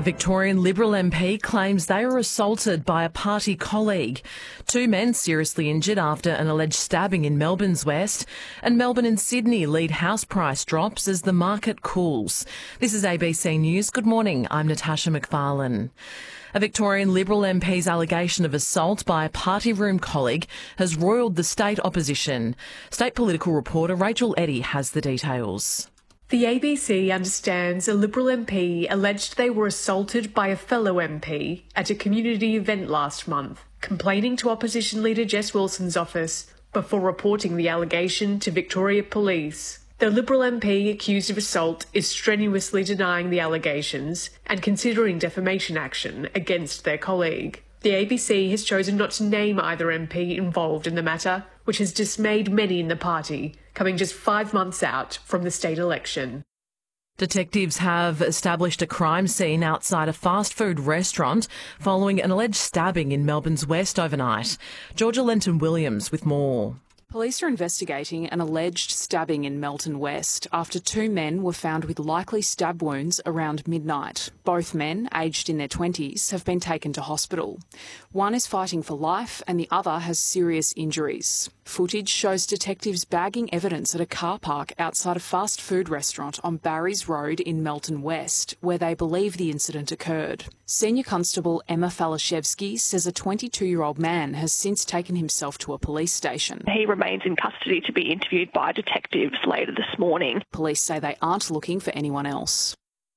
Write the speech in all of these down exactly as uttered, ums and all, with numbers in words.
A Victorian Liberal M P claims they were assaulted by a party colleague. Two men seriously injured after an alleged stabbing in Melbourne's West. And Melbourne and Sydney lead house price drops as the market cools. This is A B C News. Good morning. I'm Natasha McFarlane. A Victorian Liberal M P's allegation of assault by a party room colleague has roiled the state opposition. State political reporter Rachel Eddy has the details. The A B C understands a Liberal M P alleged they were assaulted by a fellow M P at a community event last month, complaining to opposition leader Jess Wilson's office before reporting the allegation to Victoria Police. The Liberal M P accused of assault is strenuously denying the allegations and considering defamation action against their colleague. The A B C has chosen not to name either M P involved in the matter, which has dismayed many in the party, coming just five months out from the state election. Detectives have established a crime scene outside a fast food restaurant following an alleged stabbing in Melbourne's West overnight. Georgia Lenton-Williams with more. Police are investigating an alleged stabbing in Melton West after two men were found with likely stab wounds around midnight. Both men, aged in their twenties, have been taken to hospital. One is fighting for life and the other has serious injuries. Footage shows detectives bagging evidence at a car park outside a fast food restaurant on Barry's Road in Melton West, where they believe the incident occurred. Senior Constable Emma Falashevsky says a twenty-two-year-old man has since taken himself to a police station. He remains in custody to be interviewed by detectives later this morning. Police say they aren't looking for anyone else.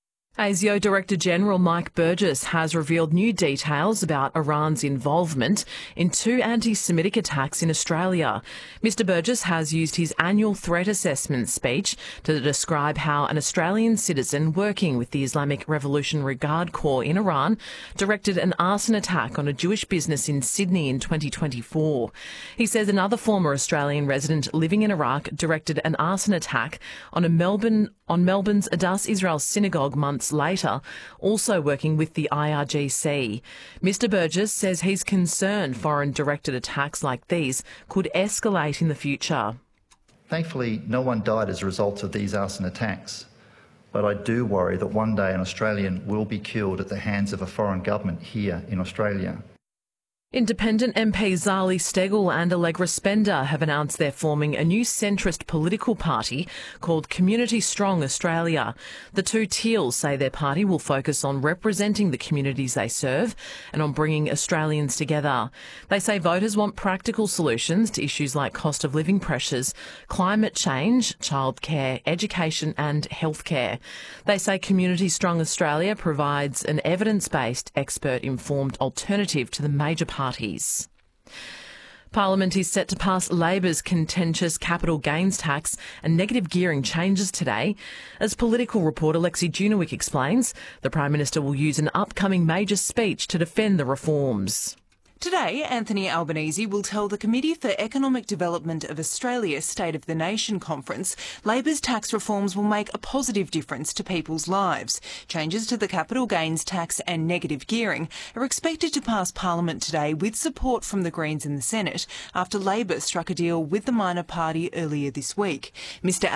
ASIO Director-General Mike Burgess has revealed new details about Iran's involvement in two anti-Semitic attacks in Australia. Mister Burgess has used his annual threat assessment speech to describe how an Australian citizen working with the Islamic Revolutionary Guard Corps in Iran directed an arson attack on a Jewish business in Sydney in twenty twenty-four. He says another former Australian resident living in Iraq directed an arson attack on a Melbourne on Melbourne's Adass Israel Synagogue months later, also working with the I R G C. Mister Burgess says he's concerned foreign-directed attacks like these could escalate in the future. Thankfully, no one died as a result of these arson attacks, but I do worry that one day an Australian will be killed at the hands of a foreign government here in Australia. Independent M P Zali Steggall and Allegra Spender have announced they're forming a new centrist political party called Community Strong Australia. The two Teals say their party will focus on representing the communities they serve and on bringing Australians together. They say voters want practical solutions to issues like cost of living pressures, climate change, childcare, education and healthcare. They say Community Strong Australia provides an evidence-based, expert-informed alternative to the major parties. Parties. Parliament is set to pass Labor's contentious capital gains tax and negative gearing changes today. As political reporter Lexi Junowick explains, the Prime Minister will use an upcoming major speech to defend the reforms. Today, Anthony Albanese will tell the Committee for Economic Development of Australia State of the Nation conference Labor's tax reforms will make a positive difference to people's lives. Changes to the capital gains tax and negative gearing are expected to pass Parliament today with support from the Greens in the Senate after Labor struck a deal with the minor party earlier this week. Mr